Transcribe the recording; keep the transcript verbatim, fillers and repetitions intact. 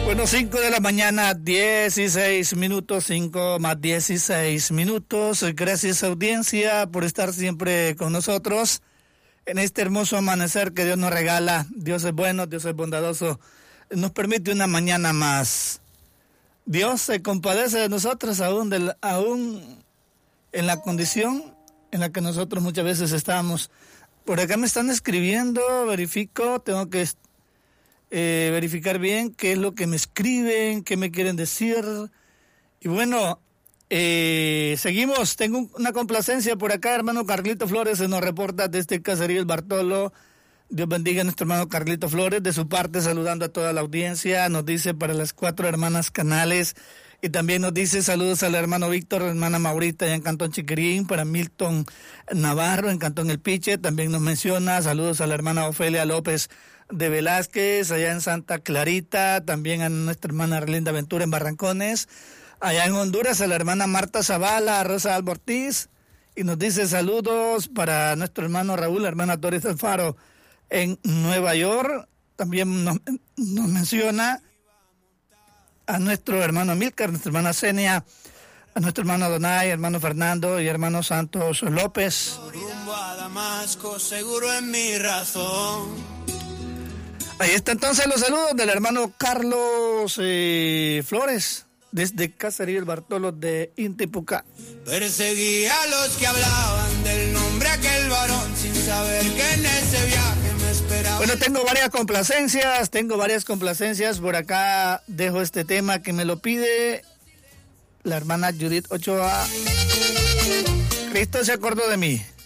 Bueno, cinco de la mañana, dieciséis minutos, cinco más dieciséis minutos. Gracias, audiencia, por estar siempre con nosotros en este hermoso amanecer que Dios nos regala. Dios es bueno, Dios es bondadoso, nos permite una mañana más. Dios se compadece de nosotros aún, de la, aún en la condición en la que nosotros muchas veces estamos. Por acá me están escribiendo, verifico, tengo que eh, verificar bien qué es lo que me escriben, qué me quieren decir. Y bueno, eh, seguimos, tengo una complacencia por acá, hermano Carlito Flores se nos reporta desde Caserío El Bartolo. Dios bendiga a nuestro hermano Carlito Flores, de su parte saludando a toda la audiencia, nos dice para las cuatro hermanas Canales, y también nos dice saludos al hermano Víctor, hermana Maurita allá en Cantón Chiquirín, para Milton Navarro en Cantón El Piche, también nos menciona saludos a la hermana Ofelia López de Velázquez allá en Santa Clarita, también a nuestra hermana Arlinda Ventura en Barrancones, allá en Honduras a la hermana Marta Zavala, a Rosa Alba Ortiz, y nos dice saludos para nuestro hermano Raúl, la hermana Doris Alfaro en Nueva York. También nos, nos menciona a nuestro hermano Milcar, nuestra hermana Zenia, a nuestro hermano Donay, hermano Fernando y hermano Santos López. Rumbo a Damasco, seguro en mi razón. Ahí está entonces los saludos del hermano Carlos eh, Flores, desde Caserío El Bartolo de Intipucá. Perseguí a los que hablaban del nombre aquel varón sin saber que en ese viaje me esperaba. Bueno, tengo varias complacencias, tengo varias complacencias. Por acá dejo este tema que me lo pide la hermana Judith Ochoa. Cristo se acordó de mí.